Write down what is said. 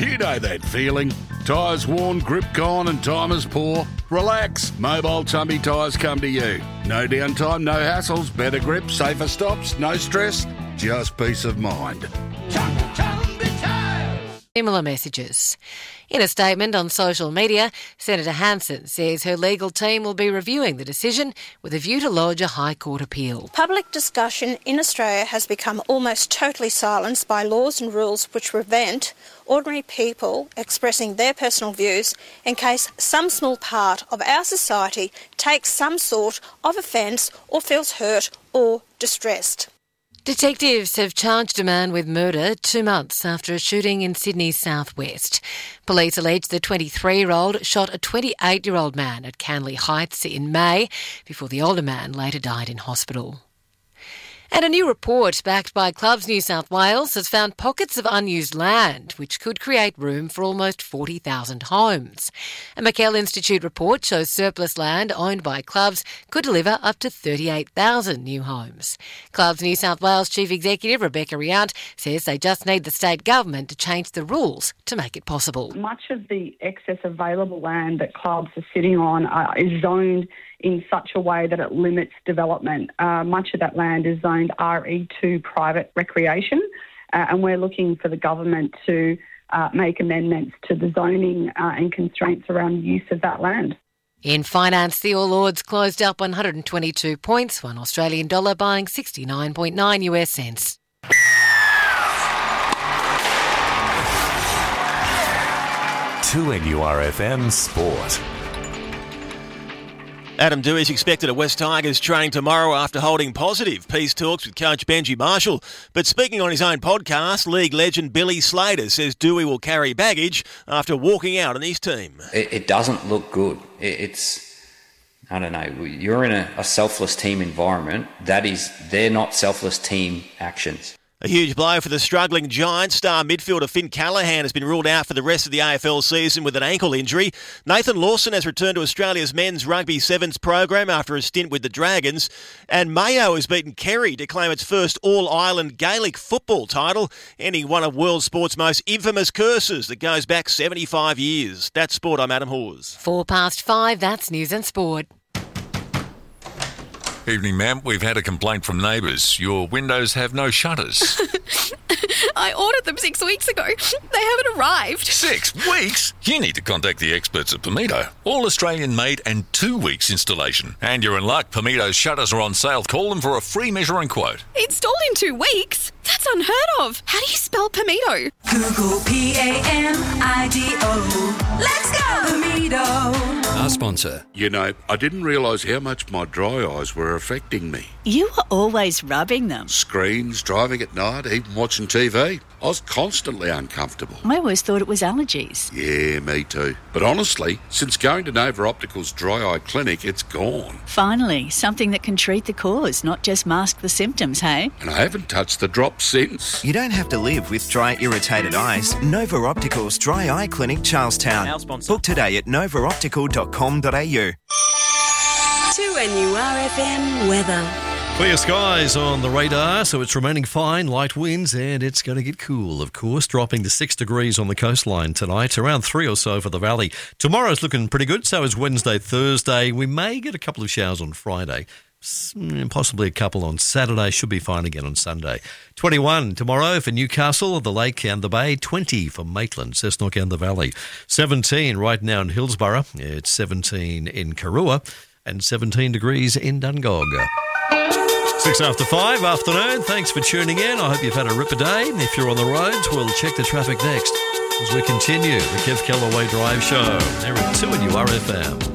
You know that feeling. Tyres worn, grip gone and time is poor. Relax. Mobile Tumby Tyres come to you. No downtime, no hassles, better grip, safer stops, no stress, just peace of mind. Similar messages. In a statement on social media, Senator Hanson says her legal team will be reviewing the decision with a view to lodge a High Court appeal. Public discussion in Australia has become almost totally silenced by laws and rules which prevent ordinary people expressing their personal views in case some small part of our society takes some sort of offence or feels hurt or distressed. Detectives have charged a man with murder 2 months after a shooting in Sydney's southwest. Police allege the 23-year-old shot a 28-year-old man at Canley Heights in May before the older man later died in hospital. And a new report backed by Clubs New South Wales has found pockets of unused land which could create room for almost 40,000 homes. A McKell Institute report shows surplus land owned by clubs could deliver up to 38,000 new homes. Clubs New South Wales Chief Executive Rebecca Riant says they just need the state government to change the rules to make it possible. Much of the excess available land that clubs are sitting on is zoned in such a way that it limits development. Much of that land is zoned RE2 private recreation, and we're looking for the government to make amendments to the zoning and constraints around use of that land. In finance, the All Ords closed up 122 points, one Australian dollar buying 69.9 US cents. To NURFM Sport. Adam Dewey is expected at West Tigers training tomorrow after holding positive peace talks with coach Benji Marshall. But speaking on his own podcast, league legend Billy Slater says Dewey will carry baggage after walking out on his team. It doesn't look good. I don't know, you're in a selfless team environment. They're not selfless team actions. A huge blow for the struggling Giants. Star midfielder Finn Callaghan has been ruled out for the rest of the AFL season with an ankle injury. Nathan Lawson has returned to Australia's men's rugby sevens program after a stint with the Dragons. And Mayo has beaten Kerry to claim its first All-Ireland Gaelic football title, ending one of world sport's most infamous curses that goes back 75 years. That's Sport, I'm Adam Hawes. 5:04, that's News and Sport. Evening, ma'am. We've had a complaint from neighbours. Your windows have no shutters. I ordered them 6 weeks ago. They haven't arrived. 6 weeks? You need to contact the experts at Pamido. All Australian made and 2 weeks installation. And you're in luck. Pamido's shutters are on sale. Call them for a free measuring quote. Installed in 2 weeks? That's unheard of. How do you spell Pamido? Google P-A-M-I-D-O. Let's go, Pamido. Our sponsor. You know, I didn't realise how much my dry eyes were affecting me. You were always rubbing them. Screens, driving at night, even watching TV. I was constantly uncomfortable. I always thought it was allergies. Yeah, me too. But honestly, since going to Nova Optical's dry eye clinic, it's gone. Finally, something that can treat the cause, not just mask the symptoms, hey? And I haven't touched the drops since. You don't have to live with dry, irritated eyes. Nova Optical's Dry Eye Clinic, Charlestown. Our sponsor. Book today at novaoptical.com.au. 2NURFM weather. Clear skies on the radar, so it's remaining fine, light winds, and it's going to get cool, of course, dropping to 6 degrees on the coastline tonight, around 3 or so for the valley. Tomorrow's looking pretty good, so is Wednesday, Thursday. We may get a couple of showers on Friday, possibly a couple on Saturday. Should be fine again on Sunday. 21 tomorrow for Newcastle, the Lake and the Bay. 20 for Maitland, Cessnock and the Valley. 17 right now in Hillsborough. It's 17 in Karua and 17 degrees in Dungog. 6 after 5 afternoon. Thanks for tuning in. I hope you've had a ripper day. If you're on the roads, we'll check the traffic next as we continue the Kev Kellaway Drive Show. There at 2NURFM.